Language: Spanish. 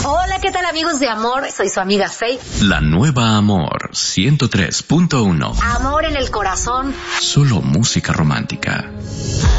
Hola, ¿qué tal amigos de Amor? Soy su amiga Faith. La nueva Amor 103.1. Amor en el corazón. Solo música romántica.